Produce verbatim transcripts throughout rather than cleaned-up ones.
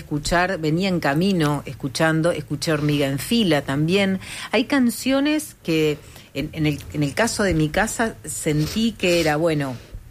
escuchar, venía en camino escuchando, escuché Hormiga en Fila también. Hay canciones que en, en, el, en el caso de Mi Casa sentí que era, bueno,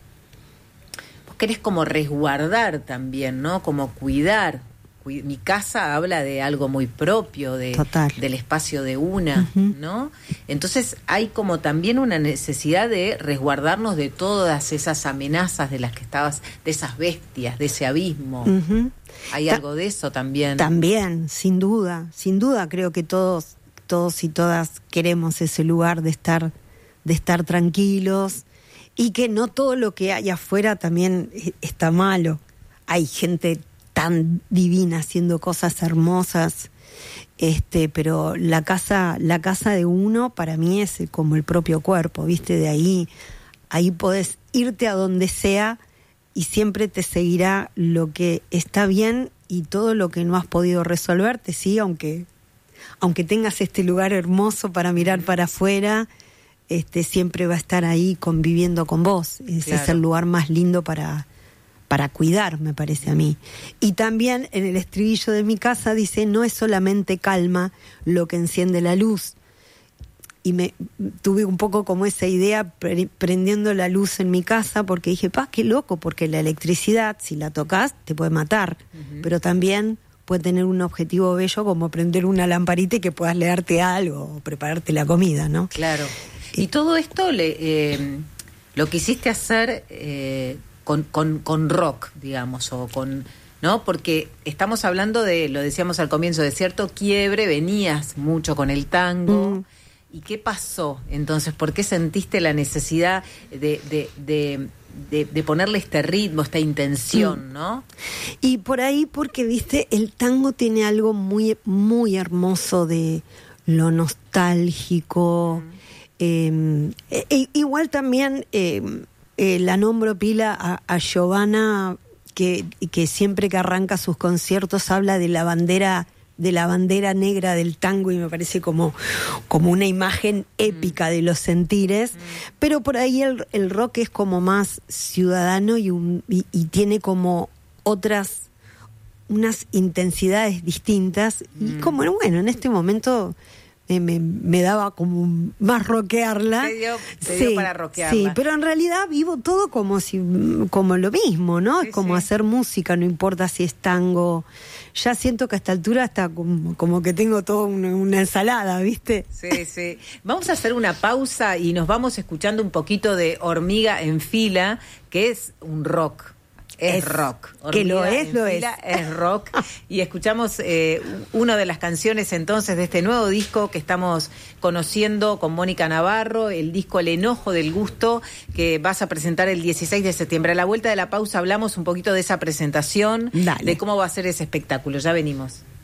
vos querés como resguardar también, ¿no? Como cuidar. Mi casa habla de algo muy propio, de, del espacio de una, uh-huh. ¿no? Entonces hay como también una necesidad de resguardarnos de todas esas amenazas de las que estabas, de esas bestias, de ese abismo. Uh-huh. ¿Hay Ta- algo de eso también? También, sin duda, sin duda creo que todos, todos y todas queremos ese lugar de estar, de estar tranquilos y que no todo lo que hay afuera también está malo. Hay gente tan divina haciendo cosas hermosas, este, pero la casa, la casa de uno para mí es como el propio cuerpo, ¿viste? De ahí, ahí podés irte a donde sea y siempre te seguirá lo que está bien y todo lo que no has podido resolver te sigue, aunque, aunque tengas este lugar hermoso para mirar para afuera, este, siempre va a estar ahí conviviendo con vos. Ese claro. es el lugar más lindo para para cuidar, me parece a mí. Y también en el estribillo de Mi Casa dice, no es solamente calma lo que enciende la luz. Y me tuve un poco como esa idea pre- prendiendo la luz en mi casa, porque dije, pa, qué loco, porque la electricidad, si la tocas, te puede matar, uh-huh. pero también puede tener un objetivo bello como prender una lamparita y que puedas leerte algo o prepararte la comida, ¿no? Claro. Y, y todo esto le, eh, lo quisiste hacer eh, Con, con, con rock, digamos, o con, ¿no? Porque estamos hablando de, lo decíamos al comienzo, de cierto quiebre, venías mucho con el tango. Mm. ¿Y qué pasó entonces? ¿Por qué sentiste la necesidad de, de, de, de, de ponerle este ritmo, esta intención, mm. ¿no? Y por ahí, porque, viste, el tango tiene algo muy, muy hermoso de lo nostálgico. Mm. Eh, eh, igual también... Eh, Eh, la nombro pila a, a Giovanna, que, que siempre que arranca sus conciertos habla de la bandera, de la bandera negra del tango, y me parece como, como una imagen épica mm. de los sentires, mm. pero por ahí el, el rock es como más ciudadano y, un, y, y tiene como otras, unas intensidades distintas, mm. y como bueno, en este momento... Me, me, me daba como más rockearla. Te dio, te sí, dio para rockearla. Sí, pero en realidad vivo todo como si como lo mismo, ¿no? Sí, es como sí. hacer música, no importa si es tango. Ya siento que a esta altura está como, como que tengo toda una, una ensalada, ¿viste? Sí, sí. Vamos a hacer una pausa y nos vamos escuchando un poquito de Hormiga en Fila, que es un rock. Es, es rock. Hormiga que lo es, lo es. Es rock. Y escuchamos eh, una de las canciones entonces de este nuevo disco que estamos conociendo con Mónica Navarro, el disco El Enojo del Gusto, que vas a presentar el dieciséis de septiembre. A la vuelta de la pausa hablamos un poquito de esa presentación, Dale. de cómo va a ser ese espectáculo. Ya venimos.